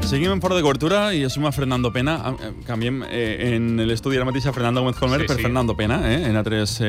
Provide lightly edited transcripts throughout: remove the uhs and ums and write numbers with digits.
Seguim en Fora de Cobertura i assumim a Fernando Pena. Canviem en l'estudi ara mateix a Fernando Gómez Colmer per Fernando Pena, en altres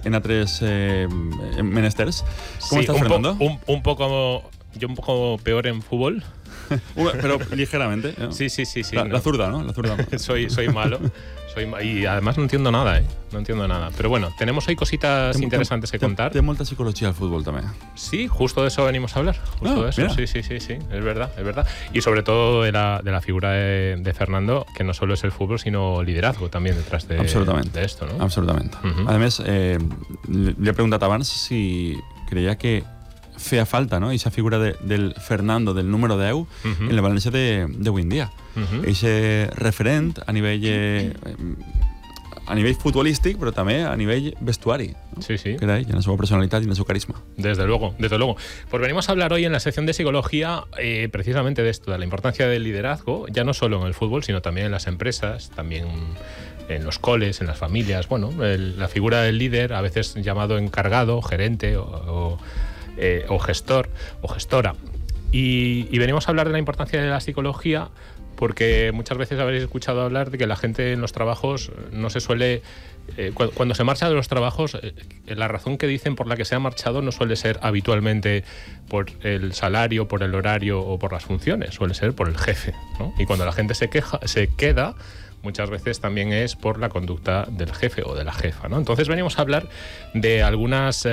menesters. ¿Cómo estás, Fernando? Un poco peor en fútbol. Pero ligeramente. ¿no? Sí. La zurda, ¿no? La zurda. Soy malo. Y además no entiendo nada, No entiendo nada. Pero bueno, tenemos hoy cositas interesantes que contar. Té molta psicologia al fútbol, també. Sí, justo de eso venimos a hablar. Justo de eso. Mira. Sí. Es verdad. Y sobre todo de la figura de Fernando, que no solo es el fútbol, sino liderazgo también detrás de esto, ¿no? Absolutament. A més, li he preguntat abans si creia que feia falta, no? Eixa figura del Fernando, del número 10, en la València d'avui en dia. Eixe referent a nivell futbolístic, però també a nivell vestuari. ¿no? Sí. Que era ell, en la seva personalitat i en el seu carisma. Desde luego. Pues venimos a hablar hoy en la sección de psicología precisamente de esto, de la importancia del liderazgo, ya no solo en el fútbol, sino también en las empresas, también en los coles, en las familias. Bueno, la figura del líder, a veces llamado encargado, gerente o gestor o gestora. Y venimos a hablar de la importancia de la psicología porque muchas veces habréis escuchado hablar de que la gente en los trabajos no se suele... cuando se marcha de los trabajos, la razón que dicen por la que se ha marchado no suele ser habitualmente por el salario, por el horario o por las funciones, suele ser por el jefe, ¿no? Y cuando la gente se queda, muchas veces también es por la conducta del jefe o de la jefa, ¿no? Entonces venimos a hablar de algunas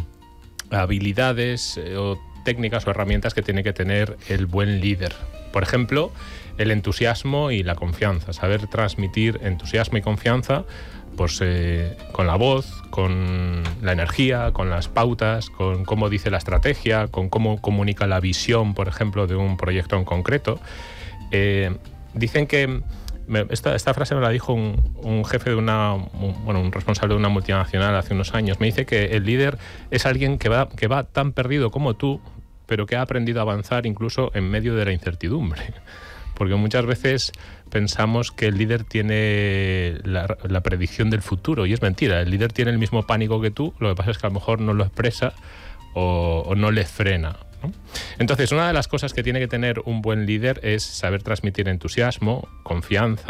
habilidades o técnicas o herramientas que tiene que tener el buen líder. Por ejemplo, el entusiasmo y la confianza. Saber transmitir entusiasmo y confianza pues, con la voz, con la energía, con las pautas, con cómo dice la estrategia, con cómo comunica la visión, por ejemplo, de un proyecto en concreto. Dicen que esta frase me la dijo un jefe de un responsable de una multinacional hace unos años. Me dice que el líder es alguien que va tan perdido como tú, pero que ha aprendido a avanzar incluso en medio de la incertidumbre. Porque muchas veces pensamos que el líder tiene la predicción del futuro, y es mentira. El líder tiene el mismo pánico que tú, lo que pasa es que a lo mejor no lo expresa o no le frena, ¿no? Entonces, una de las cosas que tiene que tener un buen líder es saber transmitir entusiasmo, confianza,